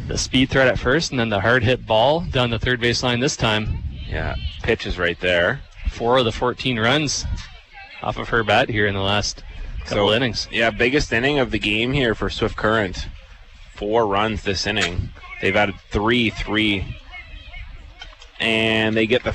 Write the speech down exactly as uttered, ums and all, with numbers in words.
the speed threat at first, and then the hard hit ball down the third base line this time. Yeah, pitch is right there. Four of the fourteen runs off of her bat here in the last couple so, innings. Yeah, biggest inning of the game here for Swift Current. Four runs this inning. They've added three, three. And they get the